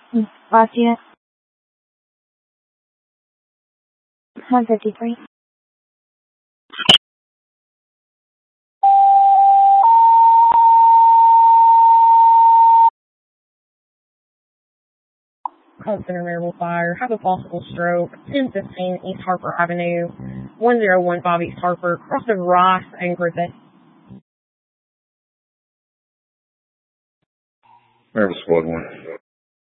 Lafayette. 153. Call Center Marital Fire. Have a possible stroke. 1015 East Harper Avenue. 1015 East Harper. Cross of Rice and Griffith. Marital Squad 1.